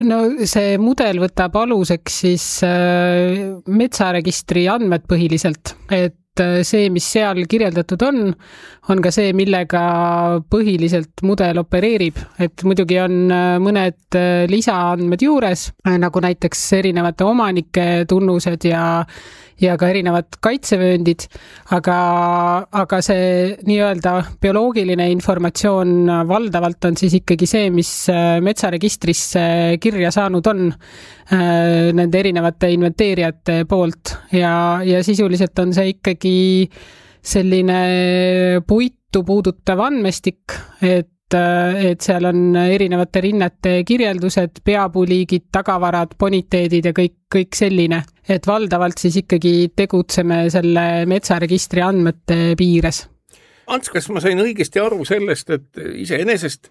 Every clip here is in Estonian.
No see mudel võtab aluseks siis metsaregistri andmed põhiliselt, et see, mis seal kirjeldatud on ka see, millega põhiliselt mudel opereerib, et muidugi on mõned lisaandmed juures, nagu näiteks erinevate omanike tunnused ja ka erinevad kaitsevööndid, aga see nii-öelda bioloogiline informatsioon valdavalt on siis ikkagi see, mis metsaregistrisse kirja saanud on nende erinevate inventeerijate poolt ja sisuliselt on see ikkagi selline puitu puudutav andmestik, et seal on erinevate rinnete kirjeldused, peapuuliigid, tagavarad, boniteedid ja kõik selline. Et valdavalt siis ikkagi tegutseme selle metsaregistri andmete piires. Ants, kas ma sain õigesti aru sellest, et iseenesest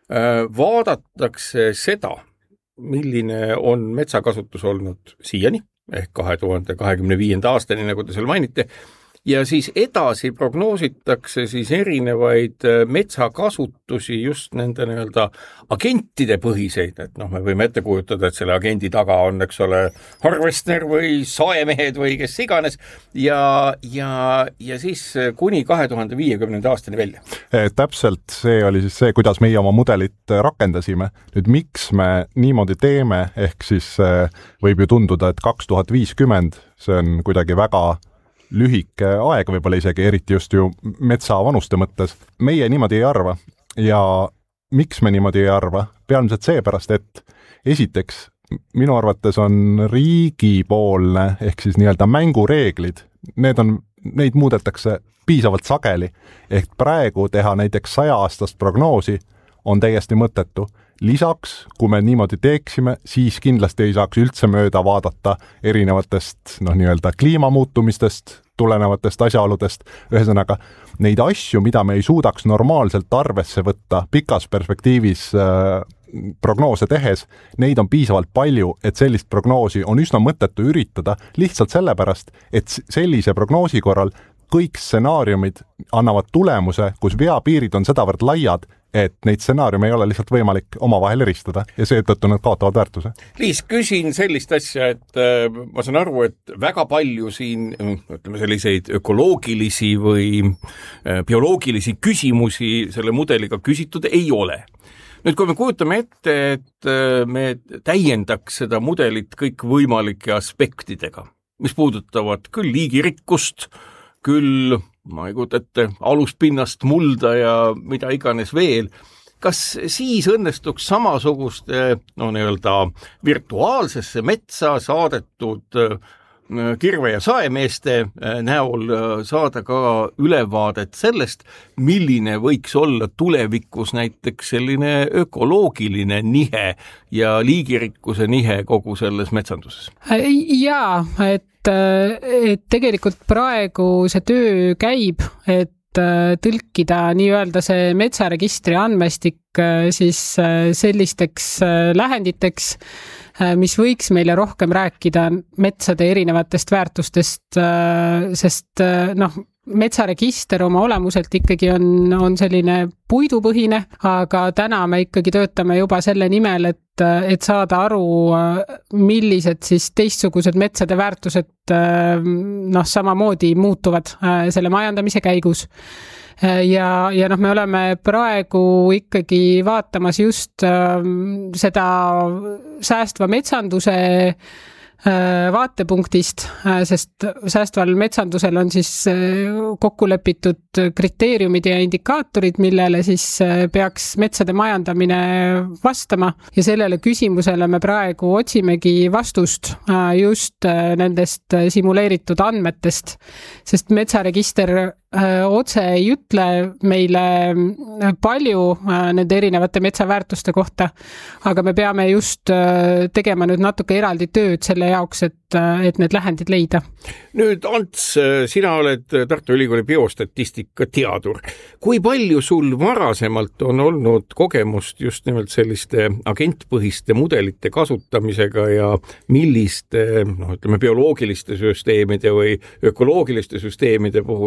vaadatakse seda, milline on metsakasutus olnud siiani, ehk 2025. aastani, nagu te seal mainite, ja siis edasi prognoositakse siis erinevaid metsakasutusi just nende nii-öelda agentide põhiseid, et me võime ette kujutada, et selle agendi taga on, eks ole, harvester või saemehed või kes iganes ja siis kuni 2050. aastani välja. Täpselt see oli siis see, kuidas meie oma mudelit rakendasime. Nüüd miks me niimoodi teeme, ehk siis võib ju tunduda, et 2050 see on kuidagi väga lühike aeg, võib-olla isegi eriti just ju metsa vanuste mõttes. Meie niimoodi ei arva ja miks me niimoodi ei arva? Peamiselt seepärast, et esiteks minu arvates on riigipoolne ehk siis nii-öelda mängureeglid, neid muudetakse piisavalt sageli, ehk praegu teha näiteks 100-aastast prognoosi on täiesti mõttetu. Lisaks, kui me niimoodi teeksime, siis kindlasti ei saaks üldse mööda vaadata erinevatest nii-öelda kliimamuutumistest, tulenevatest asjaoludest. Ühesõnaga, neid asju, mida me ei suudaks normaalselt arvesse võtta pikas perspektiivis prognoose tehes, neid on piisavalt palju, et sellist prognoosi on üsna mõttetu üritada lihtsalt sellepärast, et sellise prognoosi korral kõik stsenaariumid annavad tulemuse, kus veapiirid on sedavõrd laiad, et neid stsenaariume ei ole lihtsalt võimalik omavahel eristada ja seetõttu nad kaotavad väärtuse. Liis, küsin sellist asja, et ma saan aru, et väga palju siin selliseid ökoloogilisi või bioloogilisi küsimusi selle mudeliga küsitud ei ole. Nüüd, kui me kujutame ette, et me täiendaks seda mudelit kõik võimalike aspektidega, mis puudutavad küll liigirikkust, küll, ma ei kujuta ette, aluspinnast, mulda ja mida iganes veel, kas siis õnnestuks samasuguste nii-öelda virtuaalsesse metsa saadetud kirve- ja saemeeste näol saada ka ülevaadet sellest, milline võiks olla tulevikus näiteks selline ökoloogiline nihe ja liigirikkuse nihe kogu selles metsanduses? Jaa, et tegelikult praegu see töö käib, et tõlkida nii-öelda see metsaregistri andmestik siis sellisteks lähenditeks, mis võiks meile rohkem rääkida metsade erinevatest väärtustest, sest metsaregister oma olemuselt ikkagi on selline puidupõhine, aga täna me ikkagi töötame juba selle nimel, et saada aru, millised siis teistsugused metsade väärtused samamoodi muutuvad selle majandamise käigus. Ja me oleme praegu ikkagi vaatamas just seda säästva metsanduse vaatepunktist, sest säästval metsandusel on siis kokku lepitud kriteeriumid ja indikaatorid, millele siis peaks metsade majandamine vastama ja sellele küsimusele me praegu otsimegi vastust just nendest simuleeritud andmetest, sest metsaregister otse ei ütle meile palju nende erinevate metsaväärtuste kohta, aga me peame just tegema nüüd natuke eraldi tööd selle jaoks, et need lähendid leida. Nüüd, Ants, sina oled Tartu Ülikooli biostatistika teadur. Kui palju sul varasemalt on olnud kogemust just nimelt selliste agentpõhiste mudelite kasutamisega ja milliste, bioloogiliste süsteemide või ökoloogiliste süsteemide puhul oled sa seda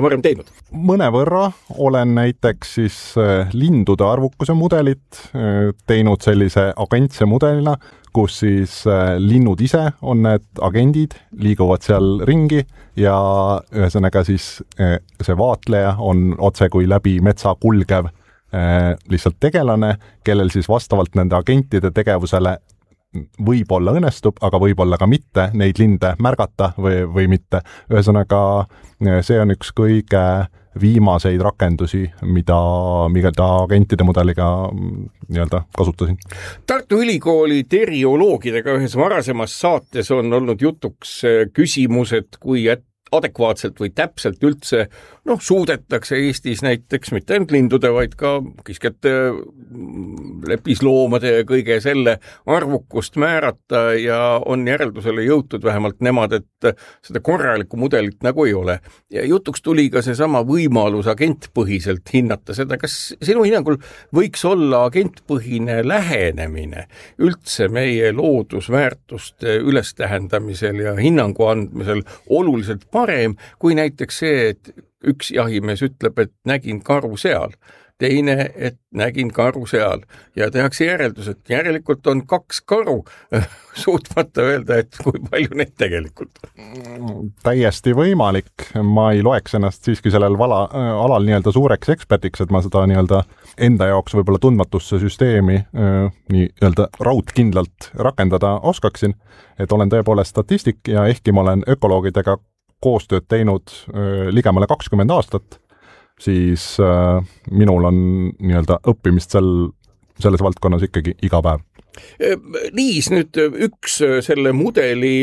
seda varem teinud? Mõnevõrra olen näiteks siis lindude arvukuse mudelit teinud sellise agentse mudelina, kus siis linnud ise on need agendid, liiguvad seal ringi ja ühesõnaga siis see vaatleja on otse kui läbi metsa kulgev lihtsalt tegelane, kellel siis vastavalt nende agentide tegevusele võib-olla õnnestub, aga võib-olla ka mitte neid linde märgata või mitte. Ühesõnaga, see on üks kõige viimaseid rakendusi, mida agentide mudeliga nii-öelda kasutasin. Tartu Ülikooli terioloogidega ühes varasemas saates on olnud jutuks küsimus, et kui adekvaatselt või täpselt üldse suudetakse Eestis näiteks mitte ainult lindude, vaid ka kiskjate, lepisloomade ja kõige selle arvukust määrata ja on järeldusele jõutud vähemalt nemad, et seda korralikku mudelit nagu ei ole. Ja jutuks tuli ka seesama võimalus agentpõhiselt hinnata seda, kas sinu hinnangul võiks olla agentpõhine lähenemine üldse meie loodusväärtuste ülestähendamisel ja hinnangu andmisel oluliselt parem kui näiteks see, et üks jahimees ütleb, et nägin karu seal, teine, et nägin karu seal ja tehakse järeldus, et järelikult on 2 karu, suutmata öelda, et kui palju neid tegelikult. Täiesti võimalik, ma ei loeks ennast siiski sellel alal nii-öelda suureks ekspertiks, et ma seda nii-öelda enda jaoks võib-olla tundmatusse süsteemi nii-öelda raudkindlalt rakendada oskaksin, et olen tõepoolest statistik ja ehkki ma olen ökoloogidega koostööd teinud ligemale 20 aastat, siis minul on nii-öelda õppimist selles valdkonnas ikkagi iga päev. Liis, nüüd üks selle mudeli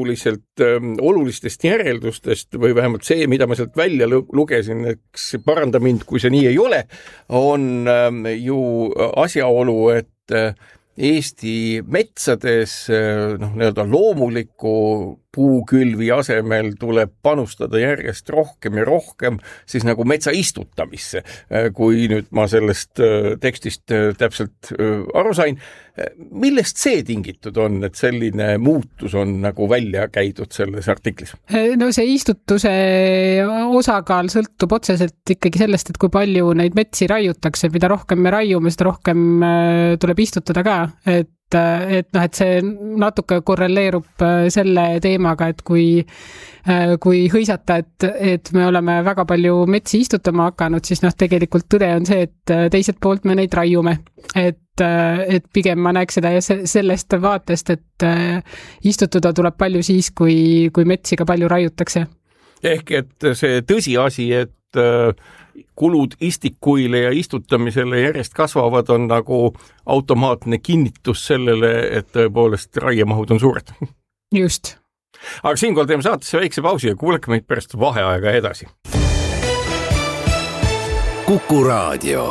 olulistest järeldustest või vähemalt see, mida ma sealt välja lugesin, eks paranda mind, kui see nii ei ole, on ju asjaolu, et Eesti metsades nii-öelda loomuliku puukülvi asemel tuleb panustada järjest rohkem ja rohkem siis nagu metsa istutamisse, kui nüüd ma sellest tekstist täpselt aru sain. Millest see tingitud on, et selline muutus on nagu välja käidud selles artiklis? No see istutuse osakaal sõltub otseselt ikkagi sellest, et kui palju neid metsi raiutakse, mida rohkem me raiume, seda rohkem tuleb istutada ka, et see natuke korreleerub selle teemaga, et kui hõisata, et me oleme väga palju metsi istutama hakanud, siis tegelikult tõde on see, et teiselt poolt me neid raiume. Et pigem ma näeks seda sellest vaatest, et istutuda tuleb palju siis, kui metsi ka palju raiutakse. Ehk et see tõsiasi, et kulud istikuile ja istutamisele järjest kasvavad, on nagu automaatne kinnitus sellele, et tõepoolest raiemahud on suured. Just. Aga siinkohal teeme saatesse väikse pausi ja kuulake meid pärast vaheaega edasi. Kuku Raadio.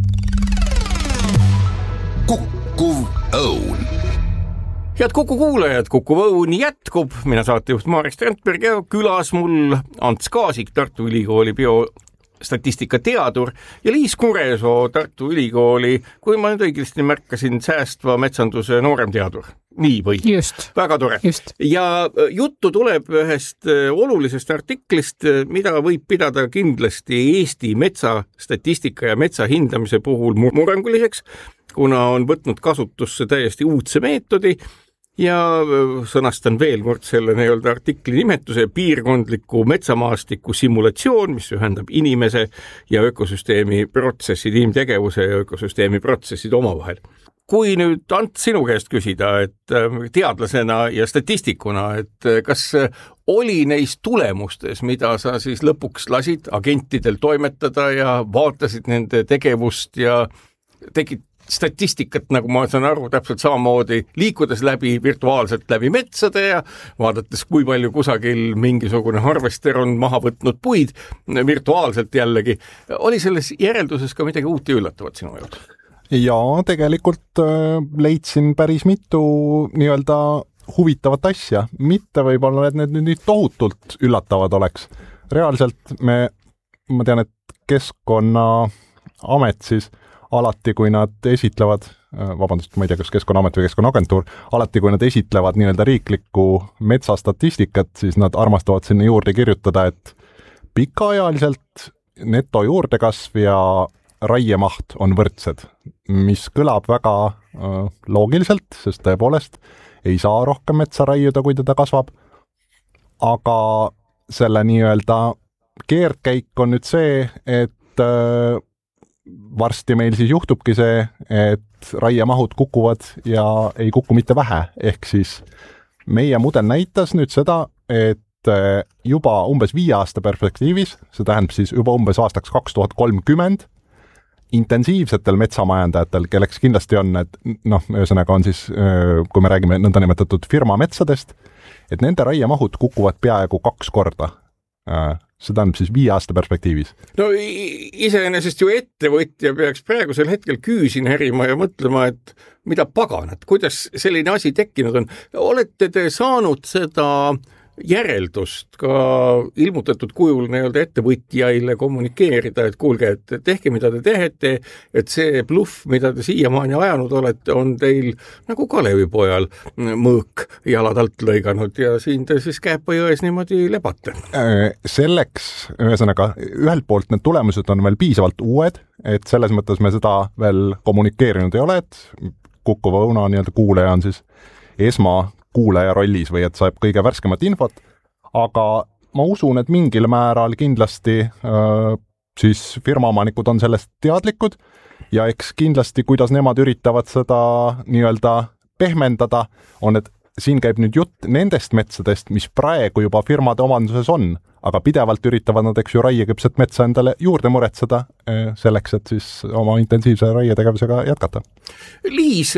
Kukkuv õun. Head Kuku kuulajad, Kukkuv õun jätkub. Mina saatejuht Maarik Strandberg ja külas mul Ants Kaasik, Tartu Ülikooli biostatistika teadur ja Liis Kuresoo, Tartu Ülikooli, kui ma nüüd õigesti märkasin, säästva metsanduse nooremteadur. Nii või? Just. Väga tore. Just. Ja juttu tuleb ühest olulisest artiklist, mida võib pidada kindlasti Eesti metsastatistika ja metsa hindamise puhul murranguliseks, kuna on võtnud kasutusse täiesti uudse meetodi ja sõnastan veel kord selle nii-öelda artikli nimetuse piirkondliku metsamaastiku simulatsioon, mis ühendab inimese ja ökosüsteemi protsessid, inimtegevuse ja ökosüsteemi protsessid omavahel. Kui nüüd Ants sinu käest küsida, et teadlasena ja statistikuna, et kas oli neis tulemustes, mida sa siis lõpuks lasid agentidel toimetada ja vaatasid nende tegevust ja tegid statistikat, nagu ma saan aru, täpselt samamoodi liikudes virtuaalselt läbi metsade ja vaadates, kui palju kusagil mingisugune harvester on maha võtnud puid virtuaalselt jällegi. Oli selles järelduses ka midagi uut ja üllatavat sinu jaoks? Ja tegelikult leidsin päris mitu nii-öelda huvitavat asja. Mitte võib-olla, et need nüüd tohutult üllatavad oleks. Reaalselt ma tean, et Keskkonnaamet siis alati, kui nad esitlevad, vabandust, ma ei tea, kas Keskkonnaamet või Keskkonnaagentuur, alati, kui nad esitlevad nii-öelda riiklikku metsastatistikat, siis nad armastavad sinna juurde kirjutada, et pikaajaliselt neto juurdekasv ja raiemaht on võrdsed, mis kõlab väga loogiliselt, sest tõepoolest ei saa rohkem metsa raiuda, kui teda kasvab, aga selle nii-öelda keerdkäik on nüüd see, et varsti meil siis juhtubki see, et raiemahud kukuvad ja ei kuku mitte vähe, ehk siis meie mudel näitas nüüd seda, et juba umbes 5 aasta perspektiivis, see tähendab siis juba umbes aastaks 2030, intensiivsetel metsamajandajatel, kelleks kindlasti on, et ühesõnaga on siis, kui me räägime nõndanimetatud firma metsadest, et nende raiemahud kukuvad peaaegu 2 korda. See tähendab siis 5 aasta perspektiivis. No iseenesest ju ettevõtja peaks praegusel hetkel küüsi närima ja mõtlema, et mida paganat, kuidas selline asi tekkinud on. Olete te saanud seda järeldust ka ilmutatud kujul nii-öelda ettevõtjaile kommunikeerida, et kuulge, et tehke, mida te tehete, et see bluff, mida te siiamaani ajanud olete, on teil nagu Kalevipojal mõõk jalad alt lõiganud ja siin te siis Kääpajões niimoodi lebate. Selleks, ühesõnaga, ühelt poolt need tulemused on veel piisavalt uued, et selles mõttes me seda veel kommunikeerinud ei ole, et Kukuva Õuna nii-öelda kuulaja on siis kuulaja rollis või et saab kõige värskemat infot, aga ma usun, et mingil määral kindlasti siis firmaomanikud on sellest teadlikud ja eks kindlasti, kuidas nemad üritavad seda nii-öelda pehmendada, on, et siin käib nüüd jutt nendest metsadest, mis praegu juba firmade omanduses on, aga pidevalt üritavad nad, eks ju, raieküpset metsa endale juurde muretseda selleks, et siis oma intensiivse raietegevusega jätkata. Liis,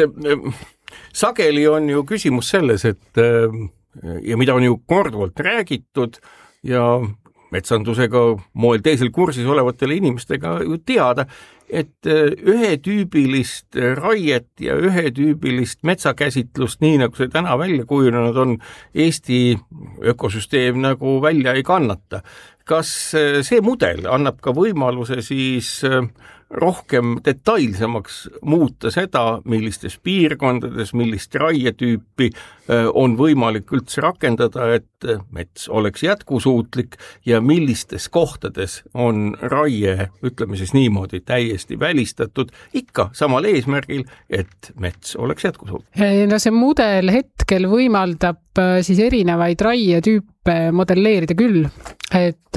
sageli on ju küsimus selles, et ja mida on ju korduvalt räägitud ja metsandusega moel teisel kursis olevatele inimestega ju teada, et ühetüübilist raiet ja ühetüübilist metsakäsitlust, nii nagu see täna välja kujunenud on, Eesti ökosüsteem nagu välja ei kannata. Kas see mudel annab ka võimaluse siis rohkem detailsemaks muuta seda, millistes piirkondades, millist raietüüpi on võimalik üldse rakendada, et mets oleks jätkusuutlik ja millistes kohtades on raie, ütleme siis niimoodi, täiesti välistatud, ikka samal eesmärgil, et mets oleks jätkusuutlik? No see mudel hetkel võimaldab siis erinevaid raietüüpe modelleerida küll, et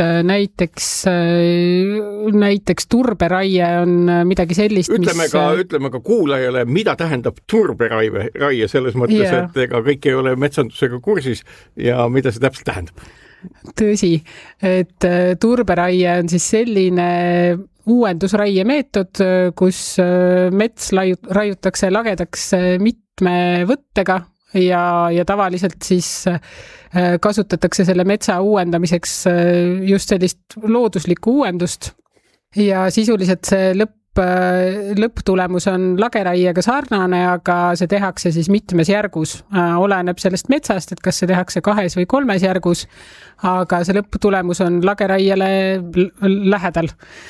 näiteks turberaie on midagi sellist, ütleme ka kuulajale, mida tähendab turberaie selles mõttes, et ega kõik ei ole metsandusega kursis ja mida see täpselt tähendab? Tõsi, et turberaie on siis selline uuendusraie meetod, kus mets raiutakse lagedaks mitme võttega ja tavaliselt siis kasutatakse selle metsa uuendamiseks just sellist looduslikku uuendust ja sisuliselt see lõpptulemus on lageraiega sarnane, aga see tehakse siis mitmes järgus. Oleneb sellest metsast, et kas see tehakse 2 või 3 järgus, aga see lõpptulemus on lageraiele lähedal.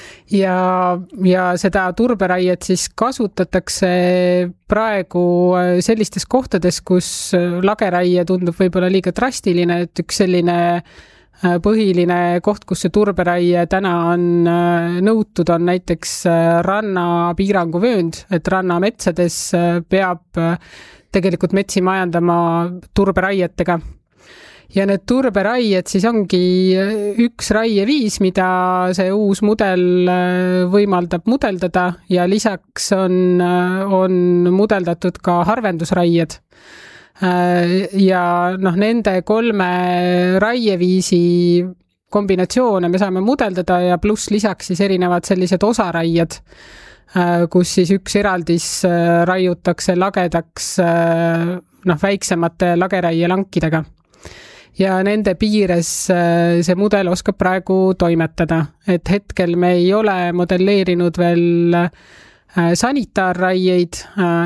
Ja seda turberaiet siis kasutatakse praegu sellistes kohtades, kus lageraie tundub võib-olla liiga drastiline, et üks selline põhiline koht, kus see turberaie täna on nõutud, on näiteks rannapiiranguvöönd, et rannametsades peab tegelikult metsi majandama turberaietega. Ja need turberaied siis ongi üks raieviis, mida see uus mudel võimaldab mudeldada ja lisaks on mudeldatud ka harvendusraied. Ja nende 3 raieviisi kombinatsioone me saame mudeldada ja pluss lisaks siis erinevad sellised osaraied, kus siis üks eraldis raiutakse lagedaks väiksemate lageraielankidega. Ja nende piires see mudel oskab praegu toimetada, et hetkel me ei ole modelleerinud veel sanitaarraieid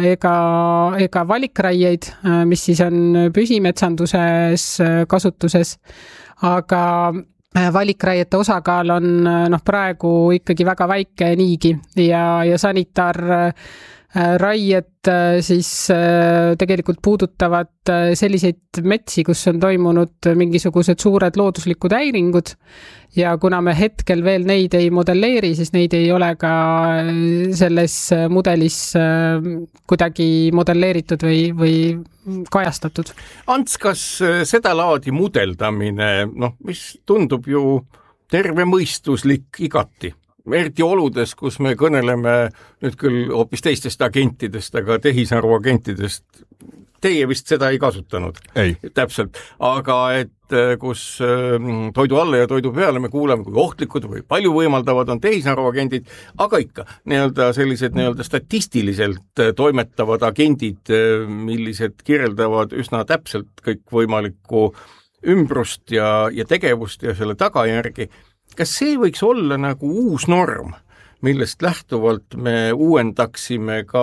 ega valikraieid, mis siis on püsimetsanduses kasutuses, aga valikraiete osakaal on praegu ikkagi väga väike niigi ja sanitaar raied siis tegelikult puudutavad selliseid metsi, kus on toimunud mingisugused suured looduslikud häiringud ja kuna me hetkel veel neid ei modelleeri, siis neid ei ole ka selles mudelis kuidagi modelleeritud või kajastatud. Ants, kas seda laadi mudeldamine, mis tundub ju tervemõistuslik igati? Eriti oludes, kus me kõneleme nüüd küll hoopis teistest agentidest, aga tehisaru agentidest, teie vist seda ei kasutanud. Ei. Täpselt, aga et kus toidu alla ja toidu peale me kuuleme, kui ohtlikud või palju võimaldavad on tehisaru agendid, aga ikka sellised statistiliselt toimetavad agendid, millised kirjeldavad üsna täpselt kõik võimalikku ümbrust ja tegevust ja selle tagajärgi. Kas see võiks olla nagu uus norm, millest lähtuvalt me uuendaksime ka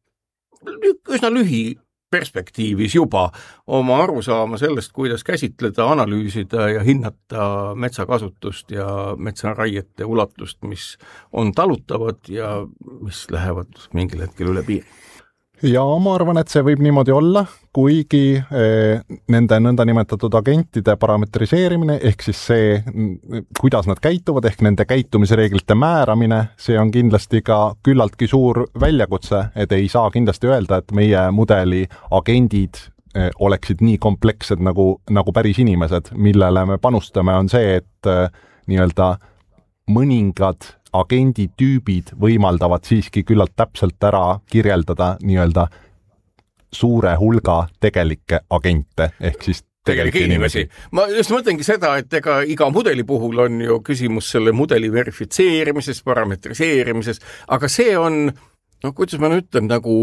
üsna lühiperspektiivis juba oma arusaama sellest, kuidas käsitleda, analüüsida ja hinnata metsakasutust ja metsaraiete ulatust, mis on talutavad ja mis lähevad mingil hetkel üle piiri? Ja ma arvan, et see võib niimoodi olla, kuigi nende nõndanimetatud agentide parametriseerimine ehk siis see, kuidas nad käituvad ehk nende käitumisreeglite määramine, see on kindlasti ka küllaltki suur väljakutse, et ei saa kindlasti öelda, et meie mudeli agendid oleksid nii komplekssed nagu päris inimesed. Millele me panustame on see, et mõningad agenditüübid võimaldavad siiski küllalt täpselt ära kirjeldada suure hulga tegelikke agente ehk siis tegelikke inimesi. Ma just mõtlengi seda, et iga mudeli puhul on ju küsimus selle mudeli verifitseerimises, parametriseerimises, aga see on, kuidas ma ütlen, nagu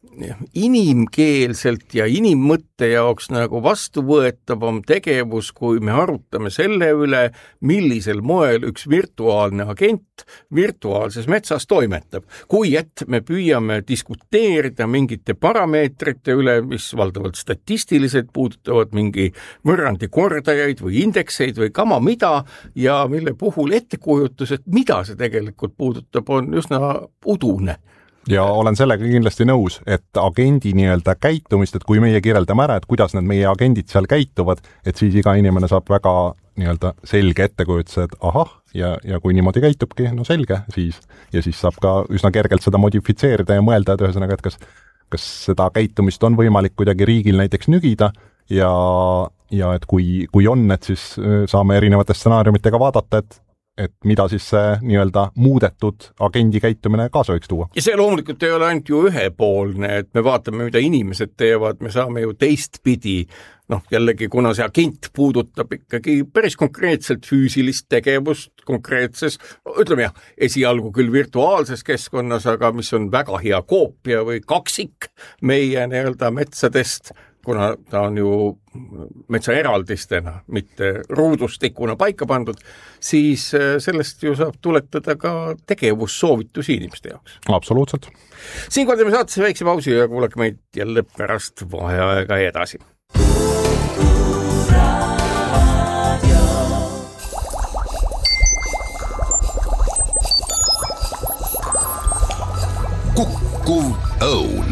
inimkeelselt ja inimmõtte jaoks nagu vastuvõetavam tegevus, kui me arutame selle üle, millisel moel üks virtuaalne agent virtuaalses metsas toimetab. Kui et me püüame diskuteerida mingite parameetrite üle, mis valdavalt statistiliselt puudutavad mingi võrrandi kordajaid või indekseid või kama mida ja mille puhul ettekujutus, et mida see tegelikult puudutab, on üsna udune. Ja olen sellega kindlasti nõus, et agendi käitumist, et kui meie kirjeldame ära, et kuidas need meie agendid seal käituvad, et siis iga inimene saab väga selge ettekujutuse, et ahah, ja kui niimoodi käitubki, selge, siis saab ka üsna kergelt seda modifitseerida ja mõelda, et ühesõnaga, et kas seda käitumist on võimalik kuidagi riigil näiteks nügida ja et kui on, et siis saame erinevate stsenaariumitega vaadata, et mida siis see muudetud agendi käitumine kaasa võiks tuua. Ja see loomulikult ei ole ainult ju ühepoolne, et me vaatame, mida inimesed teevad, me saame ju teistpidi, jällegi, kuna see agent puudutab ikkagi päris konkreetselt füüsilist tegevust konkreetses, ütleme esialgu küll virtuaalses keskkonnas, aga mis on väga hea koopia või kaksik meie metsadest, kuna ta on ju metsaeraldistena, mitte ruudustikuna paika pandud, siis sellest ju saab tuletada ka tegevussoovitusi inimeste jaoks. Absoluutselt. Siinkohal teeme saatesse väikse pausi ja kuulake meid jälle pärast vaheaega edasi. Kukkuv Õun.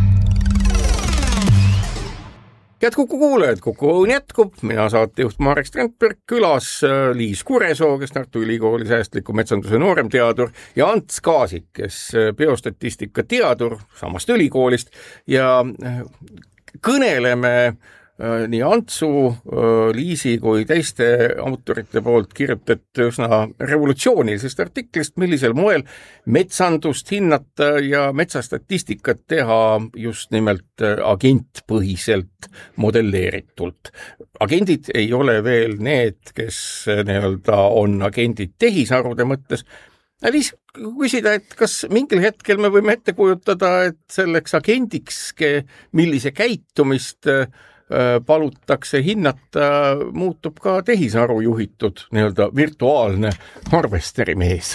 Head Kuku kuulajad, Kuku Õun jätkub, mina saatejuht Marek Strandberg, külas Liis Kuresoo, kes Tartu Ülikooli säästliku metsanduse nooremteadur ja Ants Kaasik, kes biostatistika teadur samast ülikoolist ja kõneleme nii Antsu, Liisi kui teiste autorite poolt kirjutatud üsna revolutsioonilisest artiklist, millisel moel metsandust hinnata ja metsastatistikat teha just nimelt agentpõhiselt modelleeritult. Agendid ei ole veel need, kes on agendid tehisarude mõttes. Liis, küsida, et kas mingil hetkel me võime ette kujutada, et selleks agendiks, millise käitumist palutakse hinnata, muutub ka tehisaru juhitud virtuaalne harvesteri mees?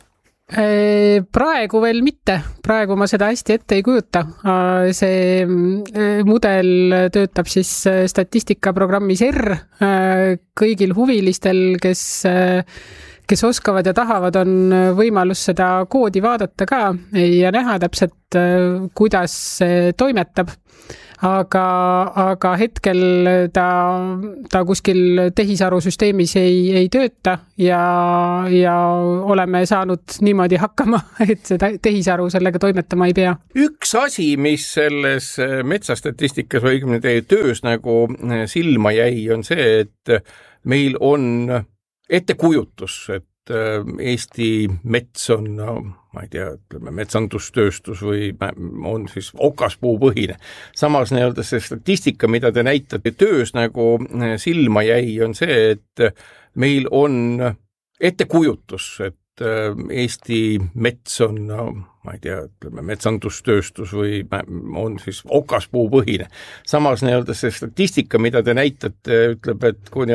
Praegu veel mitte. Praegu ma seda hästi ette ei kujuta. See mudel töötab siis statistikaprogrammis R kõigil huvilistel, kes oskavad ja tahavad, on võimalus seda koodi vaadata ka ja näha täpselt, kuidas see toimetab. Aga hetkel ta kuskil tehisarusüsteemis ei tööta ja oleme saanud niimoodi hakkama, et seda tehisaru sellega toimetama ei pea. Üks asi, mis selles metsastatistikas või õigemini teie töös nagu silma jäi, on see, et meil on ettekujutus, et Eesti mets on, ma ei tea, ütleme, metsandustööstus või on siis okaspuupõhine. Samas see statistika, mida te näitate töös nagu silma jäi, on see, et meil on ettekujutus, et Eesti mets on, ma ei tea, ütleme, metsandustööstus või on siis okaspuupõhine. Samas see statistika, mida te näitate, ütleb, et kui